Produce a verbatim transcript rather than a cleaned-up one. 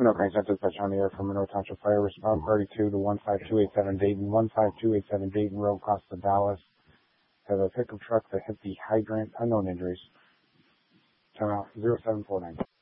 North Range Center dispatch on the air from Monroe Township Fire Response Party two to one five two eight seven Dayton, one five two eight seven Dayton Road, Costa Dallas. Have a pickup truck that hit the hydrant. Unknown injuries. Time out zero seven four nine.